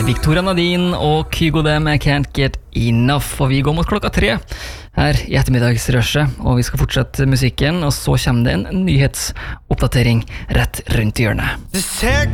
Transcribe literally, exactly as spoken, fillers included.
Victoria Nadine og Kygo dem Can't Get Enough. Og vi går mot klokka tre her i ettermiddagsrushet, og vi skal fortsette musikken, og så kommer det en nyhetsoppdatering rett rundt hjørnet. This tech